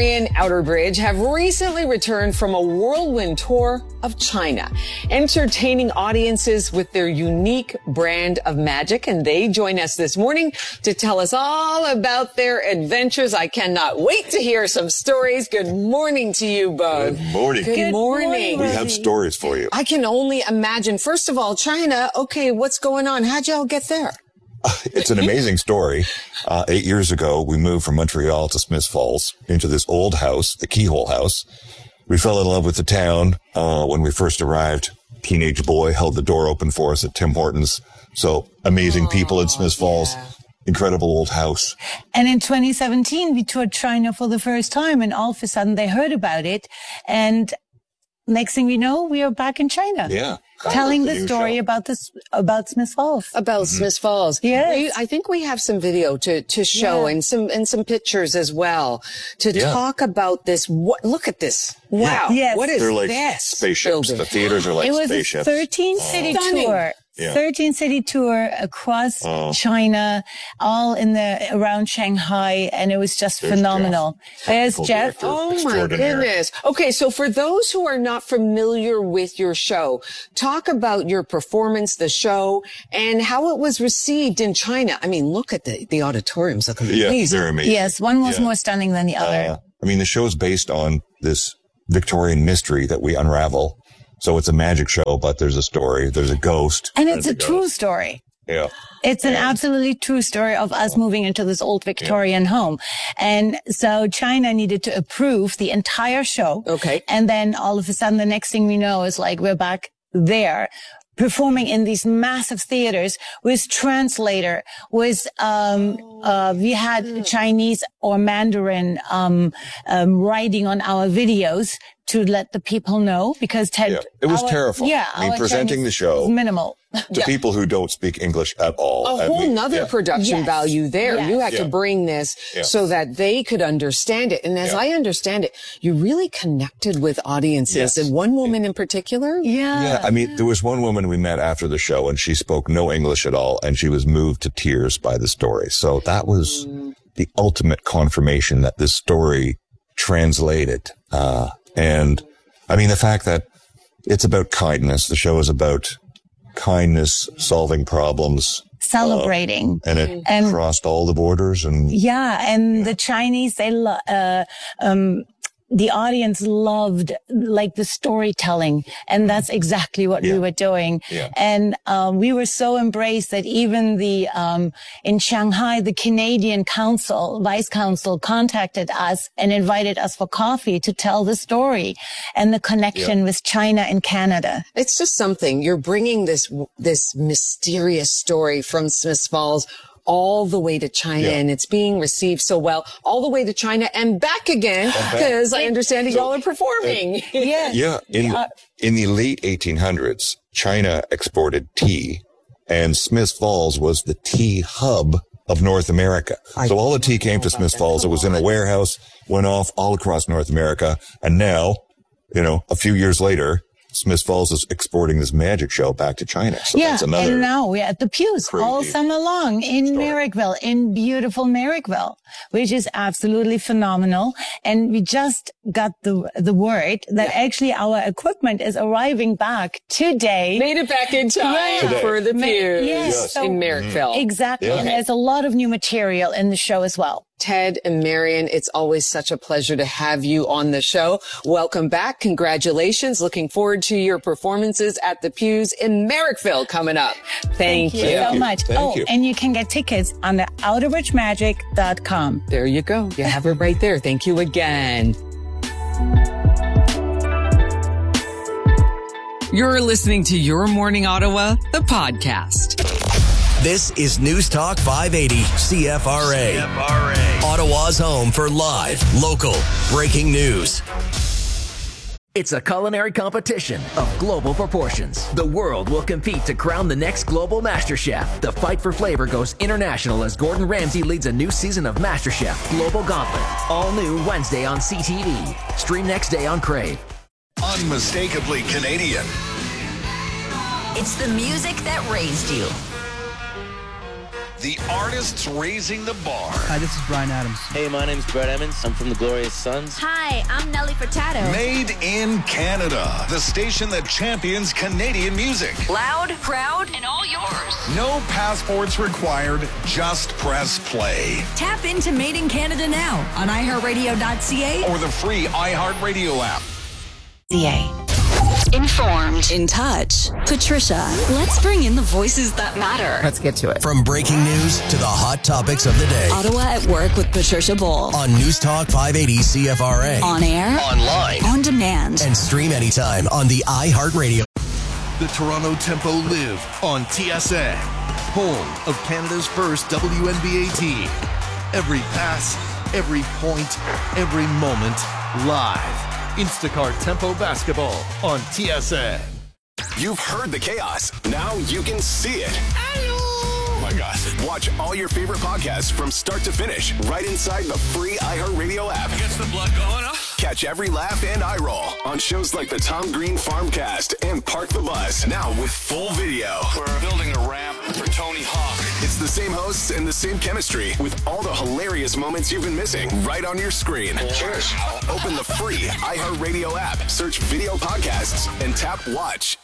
Outerbridge have recently returned from a whirlwind tour of China, entertaining audiences with their unique brand of magic. And they join us this morning to tell us all about their adventures. I cannot wait to hear some stories. Good morning to you both. Good morning. Good morning. We have stories for you. I can only imagine. First of all, China. Okay, what's going on? How'd y'all get there? It's an amazing story. 8 years ago, we moved from Montreal to Smiths Falls into this old house, the Keyhole House. We fell in love with the town when we first arrived. Teenage boy held the door open for us at Tim Hortons. So amazing people in Smiths Falls. Incredible old house. And in 2017, we toured China for the first time, and all of a sudden they heard about it. And next thing we know, we are back in China. Yeah. Telling the story about Smiths Falls. About Smiths Falls. Yes. I think we have some video to show and some pictures as well to talk about this. Look at this. Wow. Yes. What is They're like this? Spaceships. Building? The theaters are like spaceships. It was a 13-city tour. Yeah. 13-city tour across China, all around Shanghai, and it was just phenomenal. There's Jeff. Oh my goodness. Okay, so for those who are not familiar with your show, talk about your performance, the show, and how it was received in China. I mean, look at the auditoriums. Look amazing. Yeah, they're amazing. Yes, one was more stunning than the other. I mean, the show is based on this Victorian mystery that we unravel. So it's a magic show, but there's a story. There's a ghost. And it's a true story. Yeah. It's an absolutely true story of us moving into this old Victorian home. And so China needed to approve the entire show. Okay. And then all of a sudden, the next thing we know is like we're back there, performing in these massive theaters with translator, with, we had Chinese or Mandarin, writing on our videos to let the people know, because Ted, it was terrifying. Yeah. I mean, presenting the show minimal to people who don't speak English at all. A whole nother production value there. Yes. You had to bring this so that they could understand it. And as I understand it, you really connected with audiences, and one woman in particular. Yeah. I mean, there was one woman we met after the show, and she spoke no English at all, and she was moved to tears by the story. So that was the ultimate confirmation that this story translated. And I mean, the fact that it's about kindness, the show is about kindness, solving problems, celebrating, and it crossed all the borders. And the Chinese, the audience loved like the storytelling, and that's exactly what we were doing. Yeah. And we were so embraced that even in Shanghai, the Canadian Vice Consul contacted us and invited us for coffee to tell the story and the connection with China and Canada. It's just something. You're bringing this mysterious story from Smiths Falls all the way to China, and it's being received so well, all the way to China and back again, because I understand that y'all are performing. In the late 1800s, China exported tea, and Smiths Falls was the tea hub of North America. So all the tea came to Smiths Falls. It was in a warehouse, went off all across North America, and now, a few years later, Smiths Falls is exporting this magic show back to China. So that's another. And now we're at the Pews all summer long in Merrickville, in beautiful Merrickville, which is absolutely phenomenal. And we just got the word that actually our equipment is arriving back today. Made it back in time for the Pews in Merrickville. Exactly. And there's a lot of new material in the show as well. Ted and Marion, it's always such a pleasure to have you on the show. Welcome back. Congratulations. Looking forward to your performances at the Pews in Merrickville coming up. Thank you so much. And you can get tickets on the outerbridgemagic.com. There you go. You have it right there. Thank you again. You're listening to Your Morning Ottawa, the podcast. This is News Talk 580 CFRA. Ottawa's home for live, local, breaking news. It's a culinary competition of global proportions. The world will compete to crown the next global MasterChef. The fight for flavor goes international as Gordon Ramsay leads a new season of MasterChef Global Gauntlet. All new Wednesday on CTV. Stream next day on Crave. Unmistakably Canadian. It's the music that raised you. the artists raising the bar. Hi, this is Bryan Adams. Hey, my name's Brett Emmons. I'm from the Glorious Sons. Hi, I'm Nelly Furtado. Made in Canada, the station that champions Canadian music. Loud, proud, and all yours. No passports required, just press play. Tap into Made in Canada now on iHeartRadio.ca or the free iHeartRadio app. Informed, in touch. Patricia, let's bring in the voices that matter. Let's get to it. From breaking news to the hot topics of the day. Ottawa at Work with Patricia Bull. On News Talk 580 CFRA. On air. Online. On demand. And stream anytime on the iHeartRadio. The Toronto Tempo live on TSN, home of Canada's first WNBA team. Every pass, every point, every moment, live. Instacart Tempo Basketball on TSN. You've heard the chaos. Now you can see it. Oh my gosh. Watch all your favorite podcasts from start to finish right inside the free iHeartRadio app. Gets the blood going, huh? Catch every laugh and eye roll on shows like the Tom Green Farmcast and Park the Bus. Now with full video. We're building a ramp for Tony Hawk. It's the same hosts and the same chemistry with all the hilarious moments you've been missing right on your screen. Cheers. Open the free iHeartRadio app, search video podcasts, and tap watch.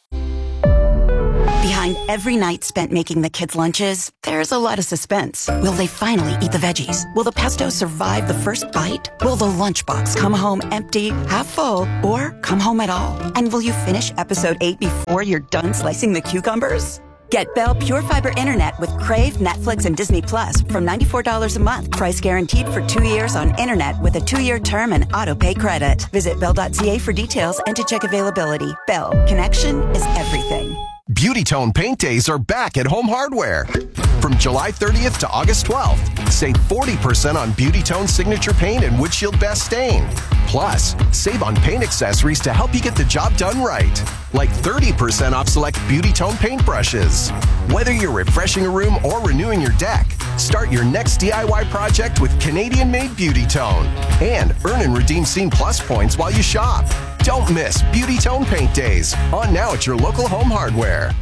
Behind every night spent making the kids' lunches, there's a lot of suspense. Will they finally eat the veggies? Will the pesto survive the first bite? Will the lunchbox come home empty, half full, or come home at all? And will you finish episode 8 before you're done slicing the cucumbers? Get Bell Pure Fiber Internet with Crave, Netflix, and Disney Plus from $94 a month. Price guaranteed for 2 years on internet with a 2-year term and auto-pay credit. Visit Bell.ca for details and to check availability. Bell, connection is everything. Beauty Tone Paint Days are back at Home Hardware. From July 30th to August 12th, save 40% on Beauty Tone Signature Paint and Windshield Best Stain. Plus, save on paint accessories to help you get the job done right. Like 30% off select Beauty Tone paint brushes. Whether you're refreshing a room or renewing your deck, start your next DIY project with Canadian-made Beauty Tone. And earn and redeem Scene Plus points while you shop. Don't miss Beauty Tone Paint Days. On now at your local Home Hardware.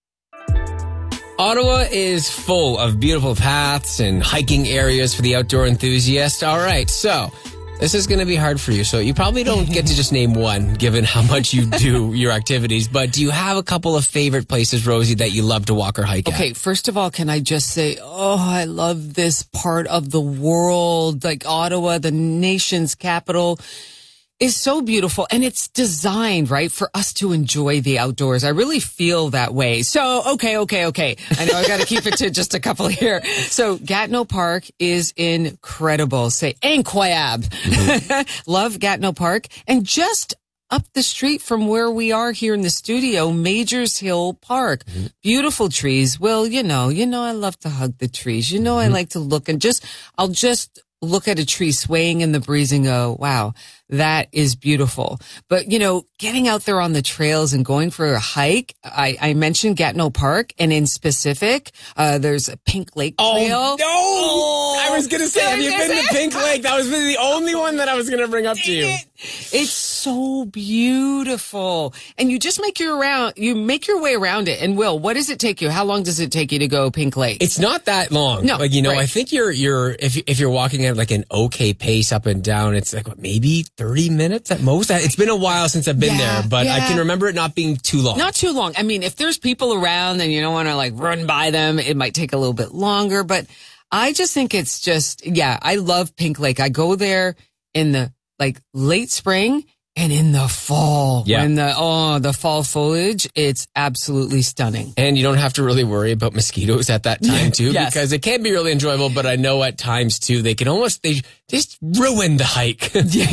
Ottawa is full of beautiful paths and hiking areas for the outdoor enthusiast. All right, so this is going to be hard for you. So you probably don't get to just name one, given how much you do your activities. But do you have a couple of favorite places, Rosie, that you love to walk or hike at? Okay, first of all, can I just say, I love this part of the world. Like Ottawa, the nation's capital, is so beautiful, and it's designed, right, for us to enjoy the outdoors. I really feel that way. So, okay. I know I got to keep it to just a couple here. So, Gatineau Park is incredible. Say, incroyable. Mm-hmm. Love Gatineau Park. And just up the street from where we are here in the studio, Majors Hill Park. Mm-hmm. Beautiful trees. Well, you know, I love to hug the trees. You know, I like to look and I'll just look at a tree swaying in the breeze and go, wow, that is beautiful. But, you know, getting out there on the trails and going for a hike, I mentioned Gatineau Park, and in specific, there's a Pink Lake Trail. Oh, no! I was going to say, have you been to Pink Lake? That was the only one that I was going to bring up to you. It's so beautiful. And you just make your way around it. And Will, what does it take you? How long does it take you to go Pink Lake? It's not that long. No. Like, you know, right. I think if you're walking at like an okay pace up and down, it's like maybe 30 minutes at most. It's been a while since I've been there, but I can remember it not being too long. Not too long. I mean, if there's people around and you don't want to like run by them, it might take a little bit longer, but I just think it's just, I love Pink Lake. I go there in the like late spring and in the fall, when the fall foliage, it's absolutely stunning. And you don't have to really worry about mosquitoes at that time too, because it can be really enjoyable, but I know at times too, they just ruin the hike.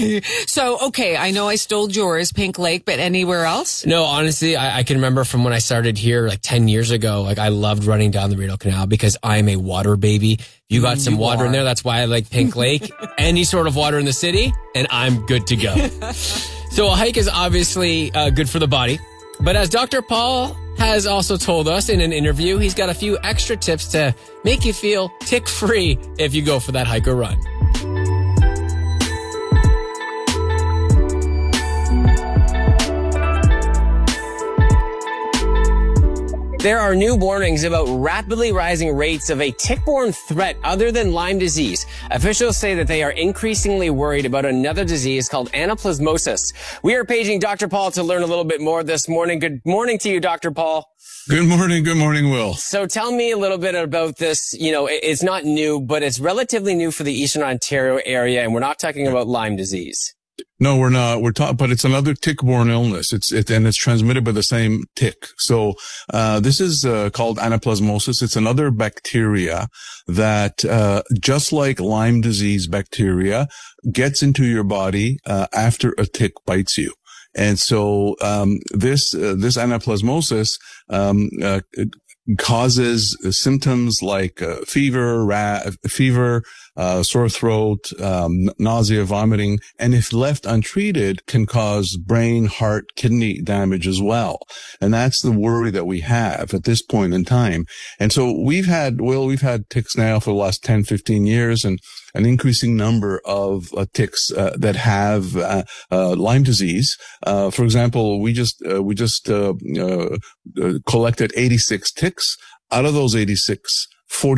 So, okay, I know I stole yours, Pink Lake, but anywhere else? No, honestly, I can remember from when I started here like 10 years ago, like I loved running down the Rideau Canal because I'm a water baby. You got some water in there. That's why I like Pink Lake. Any sort of water in the city, and I'm good to go. So a hike is obviously good for the body. But as Dr. Paul has also told us in an interview, he's got a few extra tips to make you feel tick-free if you go for that hike or run. There are new warnings about rapidly rising rates of a tick-borne threat other than Lyme disease. Officials say that they are increasingly worried about another disease called anaplasmosis. We are paging Dr. Paul to learn a little bit more this morning. Good morning to you, Dr. Paul. Good morning. Good morning, Will. So tell me a little bit about this. You know, it's not new, but it's relatively new for the Eastern Ontario area, and we're not talking about Lyme disease. No, we're not. But it's another tick-borne illness. It's transmitted by the same tick. So, this is, called anaplasmosis. It's another bacteria that, just like Lyme disease bacteria, gets into your body, after a tick bites you. And so, this anaplasmosis, causes symptoms like fever, sore throat, nausea, vomiting, and if left untreated, can cause brain, heart, kidney damage as well. And that's the worry that we have at this point in time. And so we've had ticks now for the last 10, 15 years, and an increasing number of ticks that have Lyme disease. For example, we just collected 86 ticks. Out of those 86,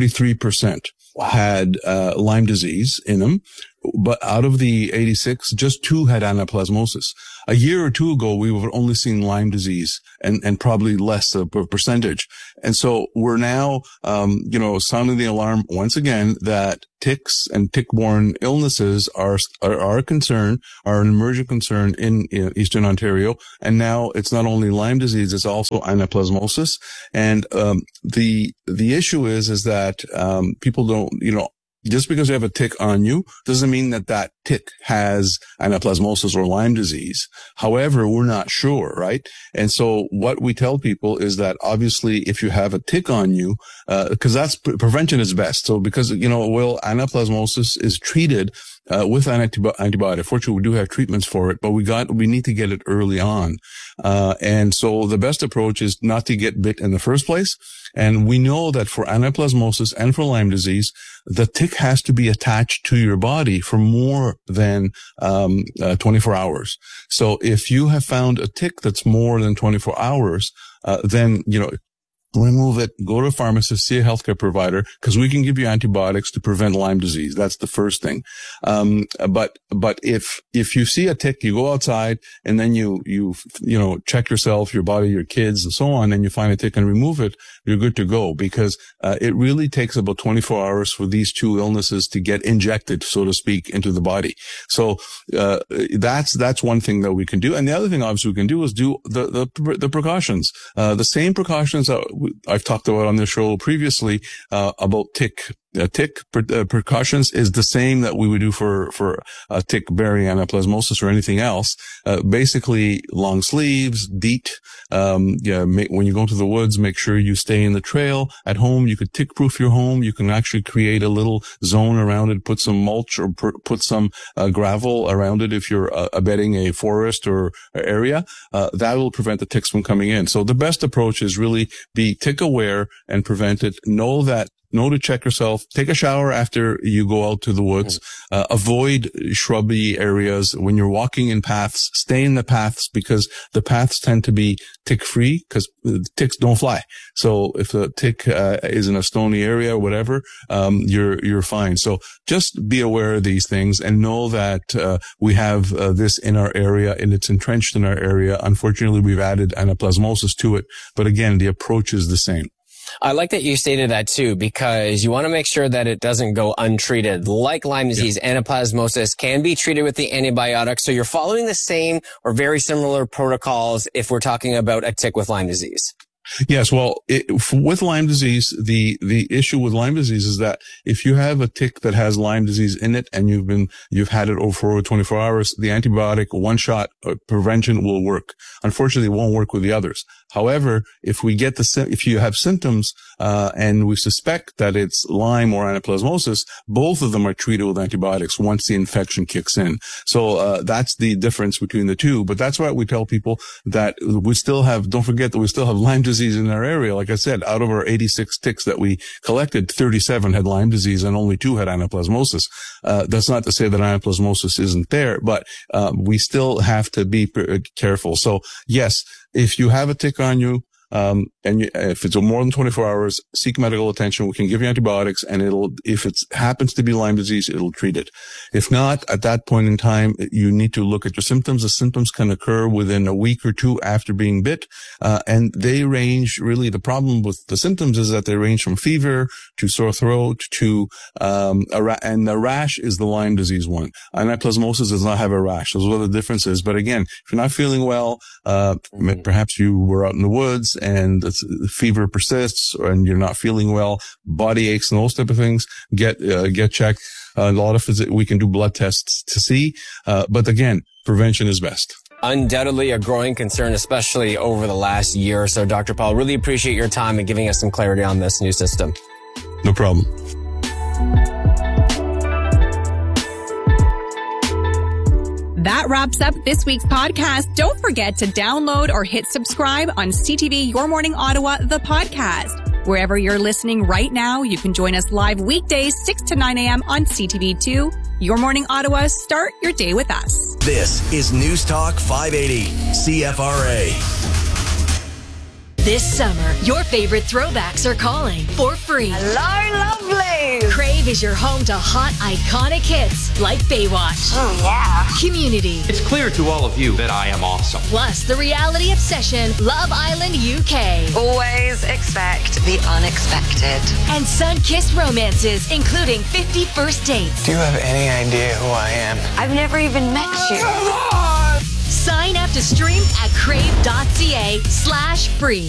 43% had Lyme disease in them. But out of the 86, just 2 had anaplasmosis. A year or 2 ago, we were only seeing Lyme disease and probably less of a percentage. And so we're now, sounding the alarm once again that ticks and tick-borne illnesses are a concern, are an emerging concern in Eastern Ontario. And now it's not only Lyme disease, it's also anaplasmosis. And, the issue is that, people don't, just because you have a tick on you doesn't mean that tick has anaplasmosis or Lyme disease. However, we're not sure, right? And so what we tell people is that obviously if you have a tick on you, because that's prevention is best. So because, anaplasmosis is treated with an antibiotic. Fortunately, we do have treatments for it, but we need to get it early on. And so the best approach is not to get bit in the first place. And we know that for anaplasmosis and for Lyme disease, the tick has to be attached to your body for more than 24 hours. So if you have found a tick that's more than 24 hours, then, remove it, go to a pharmacist, see a healthcare provider, because we can give you antibiotics to prevent Lyme disease. That's the first thing. But if you see a tick, you go outside and then you check yourself, your body, your kids and so on, and you find a tick and remove it, you're good to go, because, it really takes about 24 hours for these 2 illnesses to get injected, so to speak, into the body. So, that's one thing that we can do. And the other thing obviously we can do is do the precautions. The same precautions that I've talked about on this show previously, about tick precautions is the same that we would do for tick-bearing anaplasmosis or anything else. Basically, long sleeves, DEET. When you go into the woods, make sure you stay in the trail. At home, you could tick-proof your home. You can actually create a little zone around it, put some mulch or put some gravel around it if you're abetting a forest or area. That will prevent the ticks from coming in. So the best approach is really be tick-aware and prevent it. Know to check yourself. Take a shower after you go out to the woods. Avoid shrubby areas. When you're walking in paths, stay in the paths, because the paths tend to be tick-free, because ticks don't fly. So if a tick is in a stony area or whatever, you're fine. So just be aware of these things and know that we have this in our area and it's entrenched in our area. Unfortunately, we've added anaplasmosis to it, but again, the approach is the same. I like that you stated that too, because you want to make sure that it doesn't go untreated. Like Lyme disease, anaplasmosis can be treated with the antibiotics. So you're following the same or very similar protocols if we're talking about a tick with Lyme disease. Yes, well, with Lyme disease, the issue with Lyme disease is that if you have a tick that has Lyme disease in it and you've had it for over 24 hours, the antibiotic one-shot prevention will work. Unfortunately, it won't work with the others. However, if you have symptoms, and we suspect that it's Lyme or anaplasmosis, both of them are treated with antibiotics once the infection kicks in. So, that's the difference between the two. But that's why we tell people that don't forget that we still have Lyme disease in our area. Like I said, out of our 86 ticks that we collected, 37 had Lyme disease and only 2 had anaplasmosis. That's not to say that anaplasmosis isn't there, but, we still have to be careful. So yes, if you have a tick on you, if it's more than 24 hours, seek medical attention. We can give you antibiotics, and if it happens to be Lyme disease, it'll treat it. If not, at that point in time, you need to look at your symptoms. The symptoms can occur within a week or two after being bit, and they range. Really, the problem with the symptoms is that they range from fever to sore throat to and the rash is the Lyme disease one. Anaplasmosis does not have a rash. Those are what the difference is. But again, if you're not feeling well, perhaps you were out in the woods and the fever persists, and you're not feeling well, body aches and those type of things, get checked. A lot of we can do blood tests to see. But again, prevention is best. Undoubtedly a growing concern, especially over the last year or so. Dr. Paul, really appreciate your time and giving us some clarity on this new system. No problem. That wraps up this week's podcast. Don't forget to download or hit subscribe on CTV Your Morning Ottawa, the podcast. Wherever you're listening right now, you can join us live weekdays 6 to 9 a.m. on CTV2. Your Morning Ottawa, start your day with us. This is News Talk 580, CFRA. This summer, your favorite throwbacks are calling for free. Hello, lovely. Crave is your home to hot, iconic hits like Baywatch. Oh, yeah. Community. It's clear to all of you that I am awesome. Plus, the reality obsession, Love Island UK. Always expect the unexpected. And sun-kissed romances, including 50 First Dates. Do you have any idea who I am? I've never even met you. Sign up to stream at crave.ca/free.